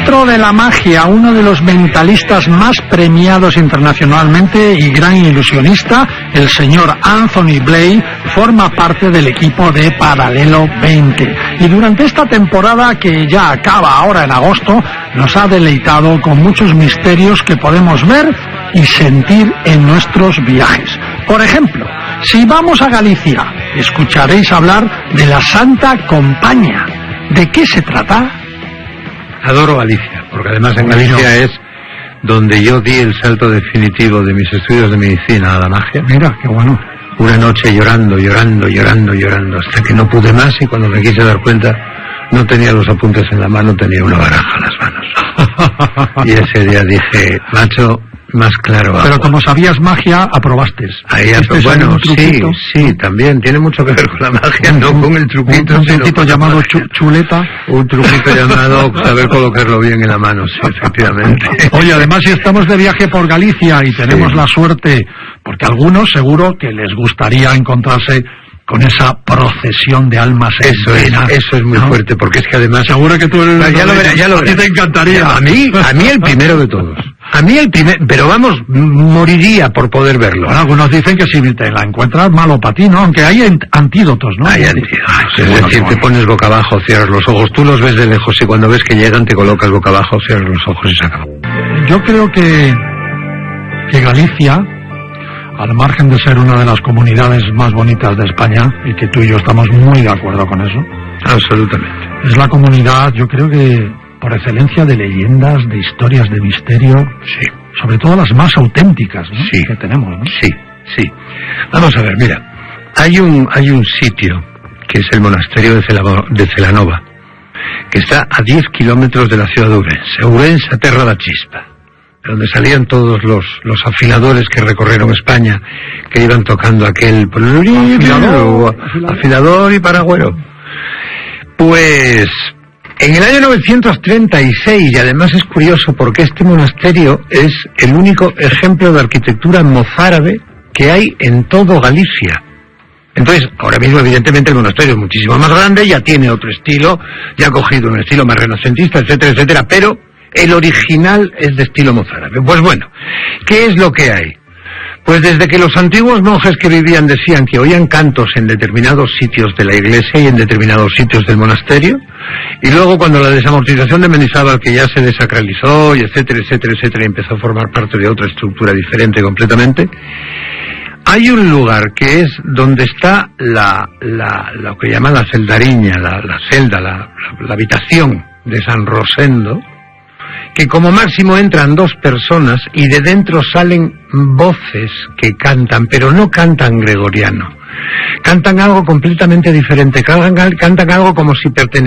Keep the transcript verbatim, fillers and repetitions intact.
maestro de la magia, uno de los mentalistas más premiados internacionalmente y gran ilusionista, el señor Anthony Blay, forma parte del equipo de Paralelo veinte. Y durante esta temporada, que ya acaba ahora en agosto, nos ha deleitado con muchos misterios que podemos ver y sentir en nuestros viajes. Por ejemplo, si vamos a Galicia, escucharéis hablar de la Santa Compaña. ¿De qué se trata? Adoro Galicia, porque además en Galicia es donde yo di el salto definitivo de mis estudios de medicina a la magia. Mira, qué bueno. Una noche llorando, llorando, llorando, llorando, hasta que no pude más, y cuando me quise dar cuenta, no tenía los apuntes en la mano, tenía una baraja en las manos. Y ese día dije, macho, más claro agua. Pero como sabías magia, aprobaste. Ahí, bueno, sí, sí, también tiene mucho que ver con la magia, no con el truquito. Un, un truquito llamado chu, chuleta. Un truquito llamado saber colocarlo bien en la mano, sí, efectivamente. Oye, además, si estamos de viaje por Galicia y tenemos sí. la suerte, porque a algunos seguro que les gustaría encontrarse con esa procesión de almas en eso pena, es eso es muy ¿no? fuerte, porque es que además seguro que tú eres ya lo verás, ya lo verás. A ti te encantaría. A mí, a mí el primero de todos. A mí el primer, pero vamos, moriría por poder verlo. Bueno, algunos dicen que si te la encuentras, malo para ti, ¿no? Aunque hay antídotos, ¿no? Hay antídotos. Es bueno, decir, bueno. te pones boca abajo, cierras los ojos, tú los ves de lejos y cuando ves que llegan te colocas boca abajo, cierras los ojos y se acabó. Yo creo que que Galicia, al margen de ser una de las comunidades más bonitas de España, y que tú y yo estamos muy de acuerdo con eso. Absolutamente. Es la comunidad, yo creo que por excelencia, de leyendas, de historias de misterio. Sí. Sobre todo las más auténticas, ¿no? Sí. que tenemos, ¿no? Sí, sí. Vamos a ver, mira, hay un hay un sitio que es el monasterio de, Cela, de Celanova, que está a diez kilómetros de la ciudad de Ourense. Ourense, a terra da chispa, donde salían todos los los afiladores que recorrieron España, que iban tocando aquel afilador, afilador y paragüero. Pues en el año novecientos treinta y seis, y además es curioso porque este monasterio es el único ejemplo de arquitectura mozárabe que hay en todo Galicia. Entonces, ahora mismo evidentemente el monasterio es muchísimo más grande, ya tiene otro estilo, ya ha cogido un estilo más renacentista, etcétera, etcétera, pero el original es de estilo mozárabe. Pues bueno, ¿qué es lo que hay? Pues desde que los antiguos monjes que vivían decían que oían cantos en determinados sitios de la iglesia y en determinados sitios del monasterio, y luego cuando la desamortización de Mendizábal, que ya se desacralizó, y etcétera, etcétera, etcétera, y empezó a formar parte de otra estructura diferente completamente, hay un lugar que es donde está la, la, lo que llaman la celdariña, la, la celda, la, la, la habitación de San Rosendo, que como máximo entran dos personas y de dentro salen voces que cantan, pero no cantan gregoriano, cantan algo completamente diferente, cantan, cantan algo como si pertenecieran